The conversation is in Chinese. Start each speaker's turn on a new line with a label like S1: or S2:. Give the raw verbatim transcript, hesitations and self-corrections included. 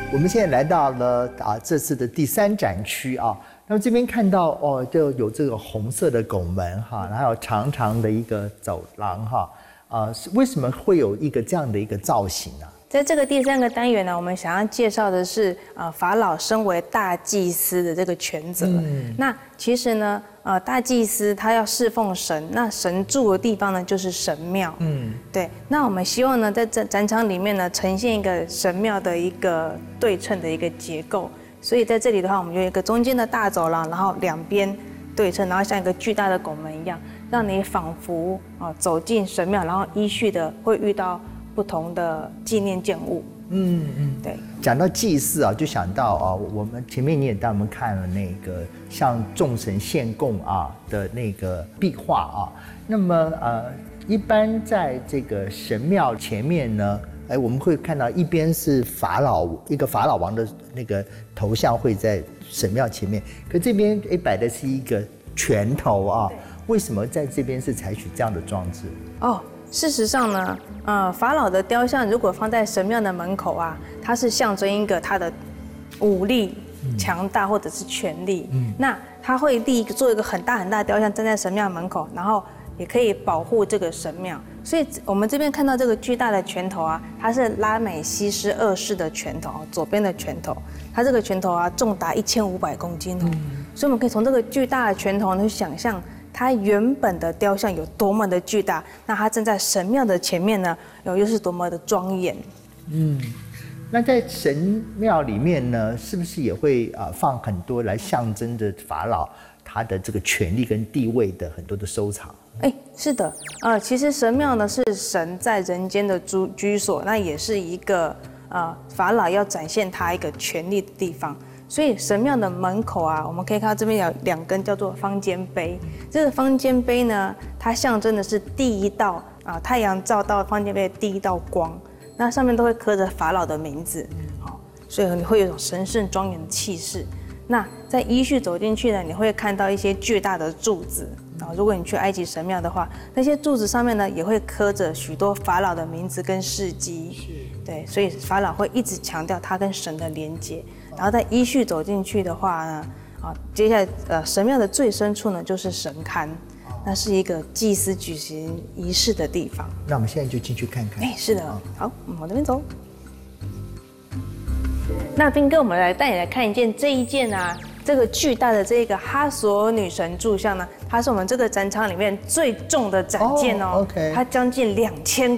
S1: 我们现在来到了啊这次的第三展区啊，那么这边看到哦，就有这个红色的拱门哈，然后有长长的一个走廊哈，啊，为什么会有一个这样的一个造型呢？
S2: 在这个第三个单元呢，我们想要介绍的是，呃，法老身为大祭司的这个权责。嗯、那其实呢，呃，大祭司他要侍奉神，那神住的地方呢就是神庙。嗯，对。那我们希望呢，在这展场里面呢，呈现一个神庙的一个对称的一个结构。所以在这里的话，我们有一个中间的大走廊，然后两边对称，然后像一个巨大的拱门一样，让你仿佛啊走进神庙，然后依序的会遇到不同的纪念建物。嗯嗯，对。
S1: 讲到祭祀啊，就想到啊，我们前面你也带我们看了那个向众神献供啊的那个壁画啊。那么呃，一般在这个神庙前面呢，哎，我们会看到一边是法老一个法老王的那个头像会在神庙前面，可这边哎摆的是一个拳头啊，为什么在这边是采取这样的装置？
S2: 哦。事实上呢，呃，法老的雕像如果放在神庙的门口啊，它是象征一个他的武力强大或者是权力。嗯，那他会立做一个很大很大的雕像站在神庙门口，然后也可以保护这个神庙。所以我们这边看到这个巨大的拳头啊，它是拉美西斯二世的拳头，左边的拳头，它这个拳头啊重达一千五百公斤哦。嗯，所以我们可以从这个巨大的拳头呢去想象。它原本的雕像有多么的巨大，那它站在神庙的前面呢，又是多么的庄严。
S1: 嗯，那在神庙里面呢，是不是也会啊放很多来象征着法老他的这个权力跟地位的很多的收藏？
S2: 哎，是的，呃，其实神庙呢是神在人间的居居所，那也是一个呃法老要展现他一个权力的地方。所以神庙的门口啊，我们可以看到这边有两根叫做方尖碑。这个方尖碑呢，它象征的是第一道啊太阳照到方尖碑的第一道光，那上面都会刻着法老的名字，好，所以你会有一种神圣庄严的气势。那在依序走进去呢，你会看到一些巨大的柱子啊。如果你去埃及神庙的话，那些柱子上面呢也会刻着许多法老的名字跟事迹。对，所以法老会一直强调他跟神的连接。然后在依序走进去的话呢，啊，接下来呃神庙的最深处呢就是神龛，那是一个祭司举行仪式的地方。
S1: 那我们现在就进去看看。
S2: 哎，是的，好，我们往这边走。那斌哥，我们来带你来看一件这一件啊，这个巨大的这个哈索女神柱像呢，它是我们这个展场里面最重的展件哦，
S1: oh, okay.
S2: 它将近两千